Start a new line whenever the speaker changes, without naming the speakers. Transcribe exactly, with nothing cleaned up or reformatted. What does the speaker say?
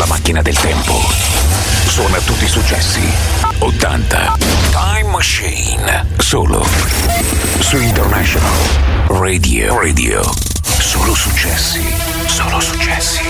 la macchina del tempo. Suona tutti i successi. ottanta. Time Machine. Solo su International Radio. Radio. Solo successi. Solo successi.